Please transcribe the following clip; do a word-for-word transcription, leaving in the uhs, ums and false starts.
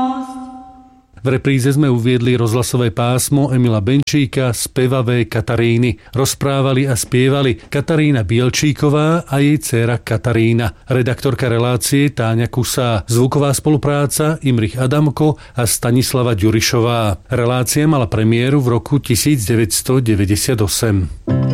V repríze sme uviedli rozhlasové pásmo Emila Benčíka Spevavé Kataríny. Rozprávali a spievali Katarína Bielčíková a jej dcéra Katarína. Redaktorka relácie Táňa Kusá. Zvuková spolupráca Imrich Adamko a Stanislava Ďurišová. Relácia mala premiéru v roku devätnásťstodeväťdesiatosem.